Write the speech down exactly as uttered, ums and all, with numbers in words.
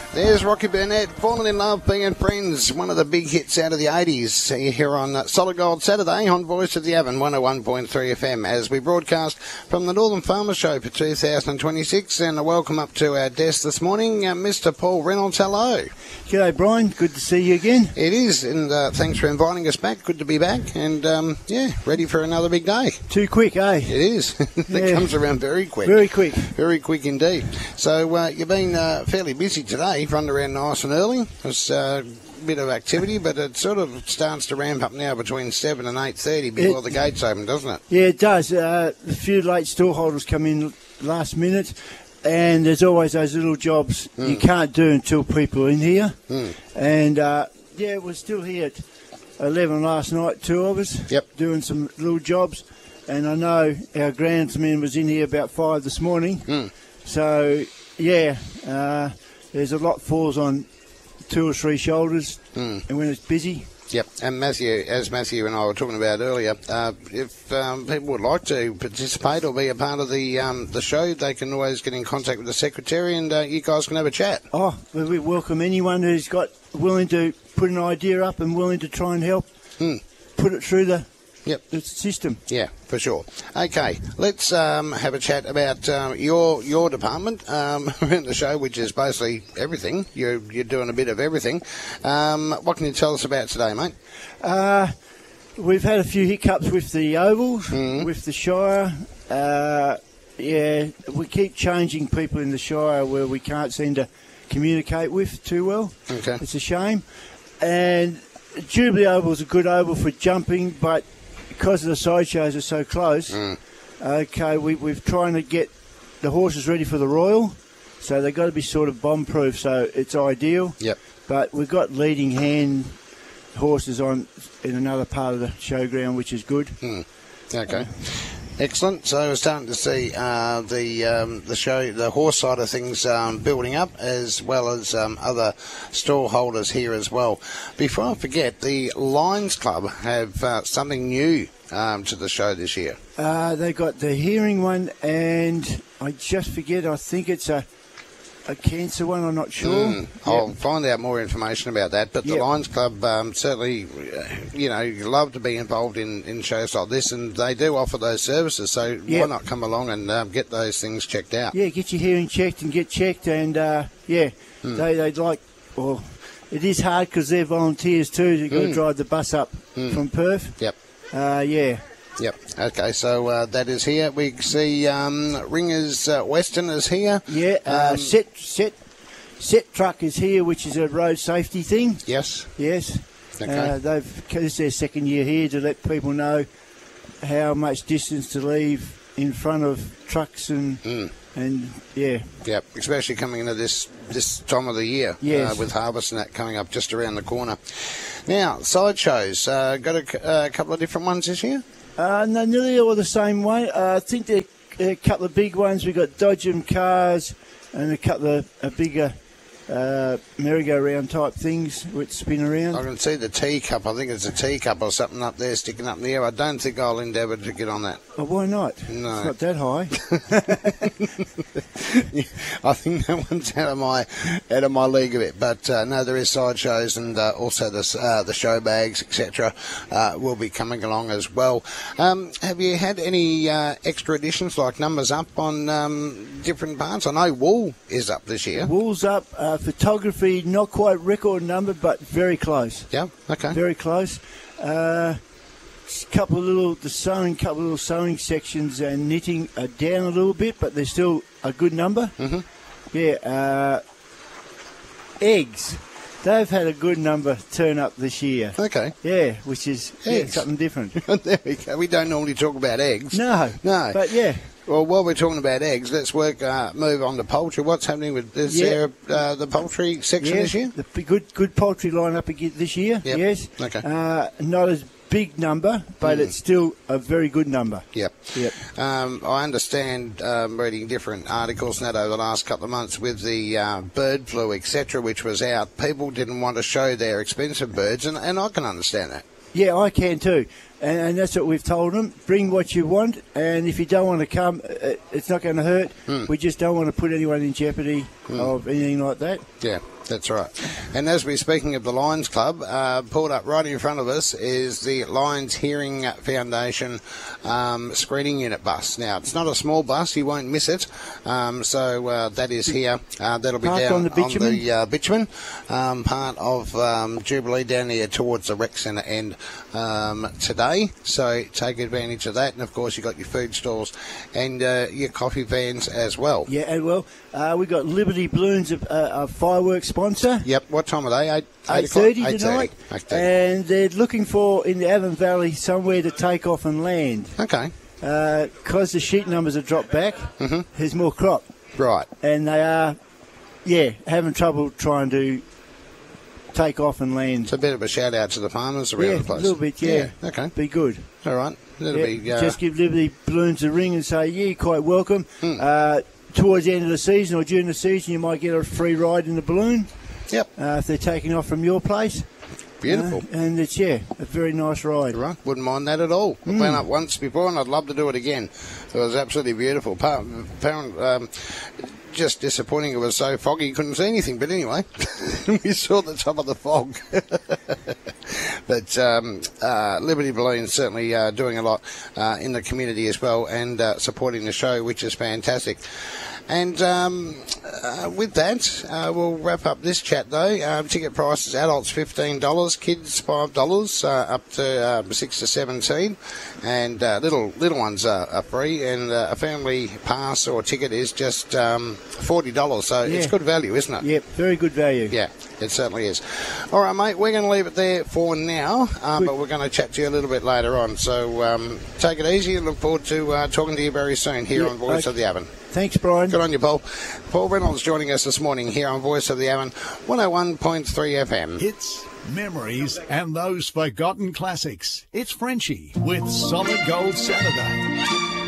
There's Rocky Burnett, Falling in Love, Being Friends, one of the big hits out of the eighties here on Solid Gold Saturday on Voice of the Avon, one oh one point three F M, as we broadcast from the Northern Farmer Show for two thousand twenty-six. And a welcome up to our desk this morning, uh, Mister Paul Reynolds. Hello. G'day, Brian. Good to see you again. It is, and uh, thanks for inviting us back. Good to be back, and um, yeah, ready for another big day. Too quick, eh? It is. It Yeah. comes around very quick. Very quick. Very quick indeed. So uh, you've been uh, fairly busy today. You've run around nice and early. It's uh, a bit of activity, but it sort of starts to ramp up now between seven and eight thirty before It- the gates open, doesn't it? Yeah, it does. Uh, a few late storeholders come in last minute, and there's always those little jobs you can't do until people are in here. Mm. And uh, yeah, we're still here at eleven last night, two of us, Yep. doing some little jobs. And I know our groundsman was in here about five this morning. Mm. So yeah, uh, there's a lot falls on two or three shoulders, Mm. and when it's busy. Yep, and Matthew, as Matthew and I were talking about earlier, uh, if um, people would like to participate or be a part of the um, the show, they can always get in contact with the secretary, and uh, you guys can have a chat. Oh, well, we welcome anyone who's got willing to put an idea up and willing to try and help Hmm. put it through the, Yep. the system. Yeah, for sure. Okay, let's um, have a chat about um, your your department um, around the show, which is basically everything. You're you're doing a bit of everything. Um, what can you tell us about today, mate? Uh, we've had a few hiccups with the ovals, Mhm. with the Shire. Uh, yeah, we keep changing people in the Shire where we can't seem to communicate with too well. Okay. It's a shame. And Jubilee Oval's a good oval for jumping, but because the sideshows are so close, Mm. okay, we, we're trying to get the horses ready for the Royal, so they've got to be sort of bomb-proof, so it's ideal. Yep. But we've got leading hand horses on in another part of the showground, which is good. Hmm. Okay. Excellent. So we're starting to see uh, the um, the show, the horse side of things um, building up, as well as um, other stall holders here as well. Before I forget, the Lions Club have uh, something new um, to the show this year. Uh, they got the hearing one, and I just forget, I think it's a a cancer one, I'm not sure. Mm, I'll find out more information about that. But the Yep. Lions Club um, certainly, uh, you know, love to be involved in, in shows like this, and they do offer those services. So why Yep. not come along and um, get those things checked out? Yeah, get your hearing checked and get checked, and uh, yeah, Hmm. they they'd like. Well, it is hard because they're volunteers too. They've got Mm. to drive the bus up Mm. from Perth. Yep. Uh, yeah. Yep. Okay, so uh, that is here. We see um, Ringers uh, Western is here. Yeah, uh, Um, set set set truck is here, which is a road safety thing. Yes. Yes, Okay. uh, they've this is their second year here to let people know how much distance to leave in front of trucks and Mm. and yeah, Yep. Especially coming into this this time of the year. Yes. Uh, with harvest and that coming up just around the corner. Now, sideshows. Uh, got a, c- a couple of different ones this year? uh, no, nearly all the same way. Uh, I think they're, they're a couple of big ones. We've got Dodgem cars and a couple of uh, bigger uh, merry-go-round type things which spin around. I can see the teacup. I think it's a teacup or something up there sticking up in the air. I don't think I'll endeavour to get on that. Oh, why not? No. It's not that high. I think that one's out of my out of my league a bit. But uh, no, there is sideshows and uh, also the uh, the show bags, et cetera, uh, will be coming along as well. Um, have you had any uh, extra additions like numbers up on um, different parts? I know wool is up this year. Wool's up. Uh, photography, not quite record number, but very close. Yeah. Okay. Very close. Uh, couple of little, the sewing, couple of little sewing sections and knitting are down a little bit, but they're still a good number. Mhm. Yeah. Uh, eggs. They've had a good number turn up this year. Okay. Yeah, which is yeah, Eggs. something different. There we go. We don't normally talk about eggs. No. No. But yeah. Well, while we're talking about eggs, let's work uh, move on to poultry. What's happening with this Yeah. there, uh, the poultry section Yeah, this year? the p- good good poultry lineup again this year. Yep. Yes. Okay. Uh, not as big number, but Mm. it's still a very good number. Yep. Yep. Um, I understand, um, reading different articles and that over the last couple of months with the uh, bird flu, et cetera, which was out. People didn't want to show their expensive birds, and, and I can understand that. Yeah, I can too. And, and that's what we've told them. Bring what you want, and if you don't want to come, uh, it's not going to hurt. Mm. We just don't want to put anyone in jeopardy Mm. of anything like that. Yeah. That's right. And as we're speaking of the Lions Club, uh, pulled up right in front of us is the Lions Hearing Foundation um, screening unit bus. Now, it's not a small bus. You won't miss it. Um, so uh, that is here. Uh, that'll be Parked down on the bitumen, on the, uh, bitumen um, part of um, Jubilee down here towards the rec centre end um, today. So take advantage of that. And, of course, you've got your food stalls and uh, your coffee vans as well. Yeah, and well, uh, we've got Liberty Balloons, a, a fireworks sponsor. Yep. What time are they? Eight, eight thirty eight tonight. eight thirty. And they're looking for, in the Avon Valley, somewhere to take off and land. Okay. Because uh, the sheep numbers have dropped back, mm-hmm. there's more crop. Right. And they are, yeah, having trouble trying to take off and land. It's a bit of a shout out to the farmers around yeah, the place. A little bit, yeah. yeah. Okay. Be good. All right. That'll yeah, be. Uh, just give Liberty Balloons a ring and say, yeah, you're quite welcome. Hmm. Uh, towards the end of the season or during the season, you might get a free ride in the balloon. Yep. Uh, if they're taking off from your place. Beautiful. Uh, and it's, yeah, a very nice ride. Right. Wouldn't mind that at all. I've Mm. been up once before and I'd love to do it again. It was absolutely beautiful. Pa- Apparent, um, just disappointing it was so foggy you couldn't see anything. But anyway, we saw the top of the fog. But um, uh, Liberty Balloons certainly uh, doing a lot uh, in the community as well and uh, supporting the show, which is fantastic. And um, uh, with that, uh, we'll wrap up this chat, though. Uh, ticket prices, adults fifteen dollars, kids five dollars, uh, up to uh, six to seventeen. And uh, little little ones are, are free. And uh, a family pass or ticket is just um, forty dollars. So Yeah. it's good value, isn't it? Yep, very good value. Yeah, it certainly is. All right, mate, we're going to leave it there for now, uh, but we're going to chat to you a little bit later on. So um, take it easy and look forward to uh, talking to you very soon here Yeah, on Voice okay. of the Avon. Thanks, Brian. Good on you, Paul. Paul Reynolds joining us this morning here on Voice of the Avon, one oh one point three F M. Hits, memories, and those forgotten classics. It's Frenchie with Solid Gold Saturday.